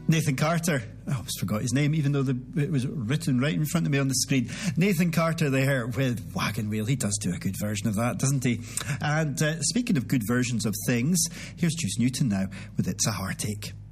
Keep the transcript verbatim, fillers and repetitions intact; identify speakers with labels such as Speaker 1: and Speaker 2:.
Speaker 1: Nathan Carter. I almost forgot his name, even though the, it was written right in front of me on the screen. Nathan Carter there with Wagon Wheel. He does do a good version of that, doesn't he? And uh, speaking of good versions of things, here's Juice Newton now with It's a Heartache.